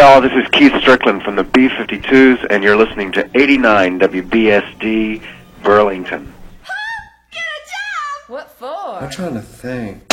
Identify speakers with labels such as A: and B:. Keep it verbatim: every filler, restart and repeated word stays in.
A: Y'all, this is Keith Strickland from the B fifty-twos, and you're listening to eighty-nine W B S D Burlington.
B: Get a job! What for?
C: I'm trying to think.